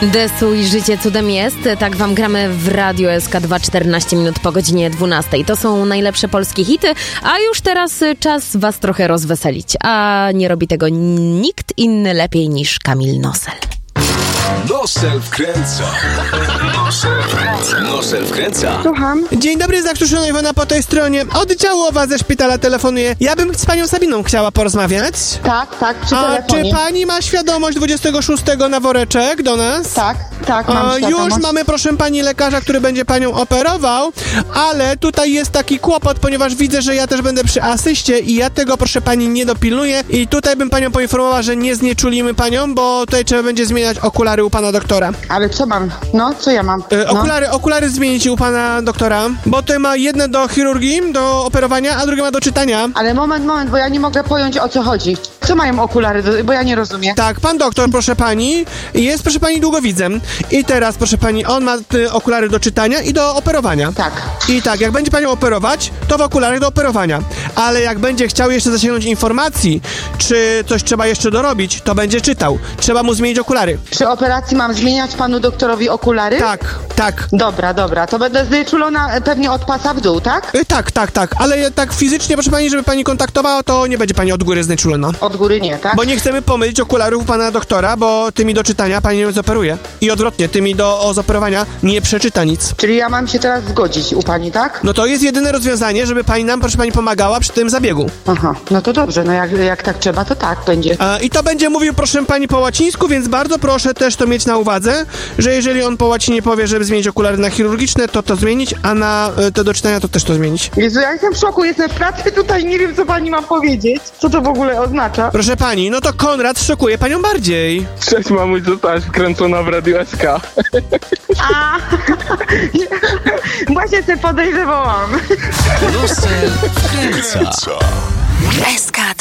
Desu i życie cudem jest. Tak wam gramy w Radiu SK2 14 minut po godzinie 12. To są najlepsze polskie hity, a już teraz czas was trochę rozweselić. A nie robi tego nikt inny lepiej niż Kamil Nosel. Nosel wkręca. Nosel wkręca. Słucham. Dzień dobry, zakrztuszona Iwona po tej stronie. Oddziałowa ze szpitala telefonuje. Ja bym z panią Sabiną chciała porozmawiać. Tak, przy A telefonie. czy pani ma świadomość 26 na woreczek do nas? Tak, mam świadomość. Już mamy, proszę pani, lekarza, który będzie panią operował, ale tutaj jest taki kłopot, ponieważ widzę, że ja też będę przy asyście i ja tego, proszę pani, nie dopilnuję i tutaj bym panią poinformowała, że nie znieczulimy panią, bo tutaj trzeba będzie zmieniać okulary u pana doktora. Ale co mam? No, co ja mam? Okulary zmienić u pana doktora, bo tutaj ma jedne do chirurgii, do operowania, a drugie ma do czytania. Ale moment, bo ja nie mogę pojąć, o co chodzi. Co mają okulary, bo ja nie rozumiem. Tak, pan doktor, proszę pani, jest, proszę pani, długowidzem. I teraz, proszę pani, on ma okulary do czytania i do operowania. Tak. I tak, jak będzie panią operować, to w okularach do operowania. Ale jak będzie chciał jeszcze zasięgnąć informacji, czy coś trzeba jeszcze dorobić, to będzie czytał. Trzeba mu zmienić okulary. Przy operacji mam zmieniać panu doktorowi okulary? Tak. Dobra, to będę znieczulona pewnie od pasa w dół, tak? Tak, ale tak fizycznie, proszę pani, żeby pani kontaktowała, to nie będzie pani od góry znieczulona. Od góry nie, tak? Bo nie chcemy pomylić okularów pana doktora, bo tymi do czytania pani nie zoperuje. I odwrotnie, tymi do zoperowania nie przeczyta nic. Czyli ja mam się teraz zgodzić u pani, tak? No to jest jedyne rozwiązanie, żeby pani nam, proszę pani, pomagała przy tym zabiegu. Aha, no to dobrze, no jak tak trzeba, to tak będzie. I to będzie mówił, proszę pani, po łacińsku, więc bardzo proszę też to mieć na uwadze, że jeżeli on po łacinie powie, żeby zmienić okulary na chirurgiczne, to zmienić, a na te do czytania to też to zmienić. Jezu, ja jestem w szoku, jestem w pracy tutaj, nie wiem, co pani ma powiedzieć. Co to w ogóle oznacza? Proszę pani, no to Konrad szokuje panią bardziej. Cześć mamuś, zostałaś wkręcona w Radio SK. A, właśnie się podejrzewałam. Nosel wkręca. SK2